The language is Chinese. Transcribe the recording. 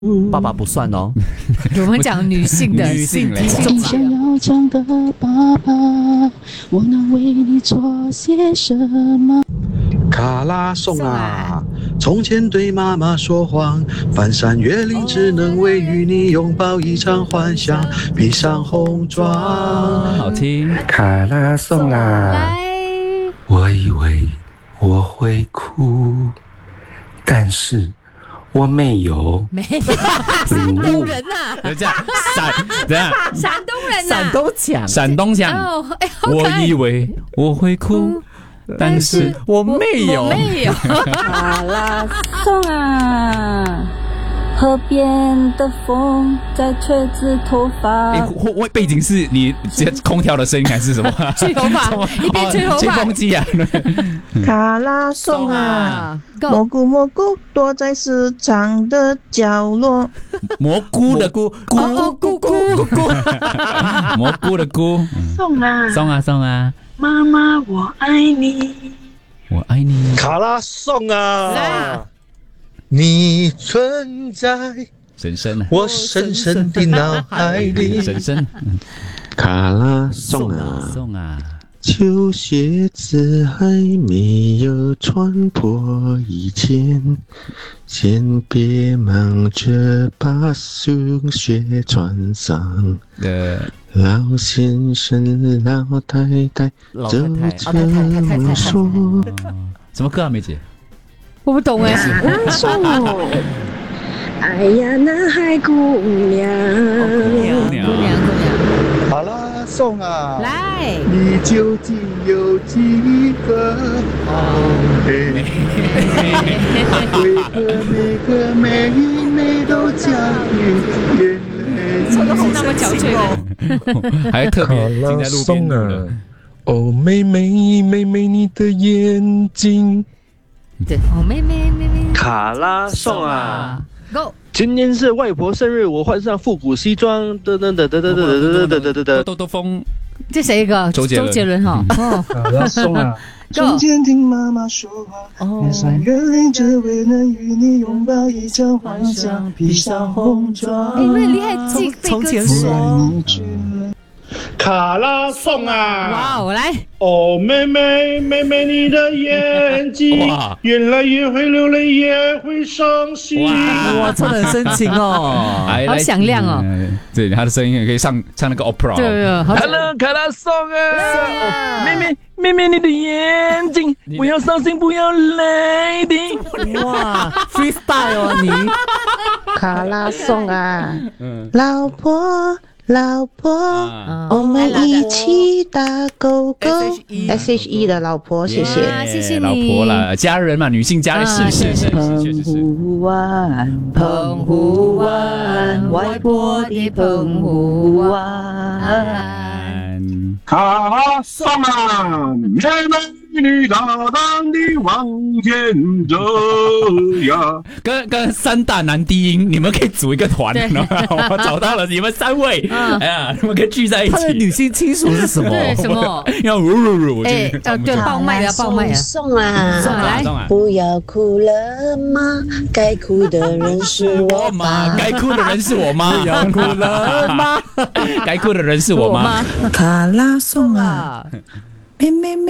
爸爸不算哦。 我们讲女性的女性嘞听众想要讲的爸爸，我能为你做些什么？ 卡拉颂啊，从前对妈妈说谎，翻山越岭只能为与你拥抱一场幻想，披上红妆。 好听。 卡拉颂啊， 来， 我以为我会哭，但是我没有。 没有，山东人呐， 等一下，等一下， 山东人呐， 山东腔，山东腔。 哦，哎，好可我爱以为我会哭，但是我没有。 我没有。 卡拉颂啊，河边的风在吹直头发。 我背景是你空调的声音还是什么？ 吹头发，一边吹头吹发。 风机啊。 卡拉颂啊，蘑菇蘑菇躲在市场的角落。 蘑菇的菇，菇咕咕， 蘑菇的菇。 颂啊， 送啊送啊， 妈妈我爱你。 我爱你。 卡拉颂来啊，你存在婶婶啊， 我深深的脑海里。 婶婶。 卡拉颂啊， 送啊， 旧鞋子还没有穿破以前，先别忙着把新鞋穿上。老先生、老太太就这么说。 什么歌啊，梅姐？ 我不懂哎。 拉颂，哎呀，那海姑娘。 姑娘， 卡拉颂啊， 来， 你究竟有几个宝贝？为何每个妹妹都将你眼泪？ 唱的是那么憔悴的。 还特别停在路边的。 哦，妹妹妹妹，你的眼睛。 对，哦，妹妹， 卡拉颂啊， ，Go， 今天是外婆生日，我换上复古西装，噔噔噔噔噔噔噔噔噔噔。 兜风。 这谁一个？ 周杰伦哈。哦卡拉颂啊， ，Go， 从前听妈妈说话，翻山越岭只为能与你拥抱一场幻想，披上红妆。 你们很厉害，记背歌词。 卡拉颂啊！ 哇，我来。 哦，妹妹，妹妹，你的眼睛，原来也会流泪，也会伤心。 哇， 唱得很深情哦， 好响亮哦。 对，他的声音也可以唱那个 opera。 对，好。 Hello， 卡拉颂啊！妹妹，妹妹，你的眼睛，不要伤心，不要泪滴。 哇 ，freestyle 哦你。 卡拉颂啊，老婆。老婆，我们一起打勾勾。SHE 的老婆，谢谢， 谢谢你。 老婆啦，家人嘛，女性家人是，确实是。 澎湖湾，澎湖湾，外婆的澎湖湾。 卡拉颂啊，妹妹你大胆地往前走呀！ 跟三大男低音，你们可以组一个团，我找到了，你们三位，哎呀，你们可以聚在一起。 他的女性亲属是什么？ 对，什么？ 要哎，对，爆麦啊，爆麦啊！ 送啊， 来， 不要哭了吗？该哭的人是我妈， 该哭的人是我妈， 不要哭了吗？ 该哭的人是我妈。 卡拉颂啊，妹妹妹。